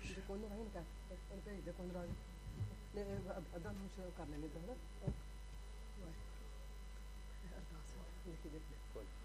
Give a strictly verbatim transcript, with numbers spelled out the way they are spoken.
ਜੇ ਕੋਈ ਨੂੰ ਨਹੀਂ ਕਰ ਇਹ ਭੇਜ ਦੇ ਕੋਈ ਰਾਜ ਨੇ ਅੱਧਾ ਨੂੰ ਸ਼ੁਰੂ ਕਰ ਲੈਣੇ ਤਾਂ ਹਨਾ ਅਰਦਾਸ ਲਿਖ ਕੇ ਦੇ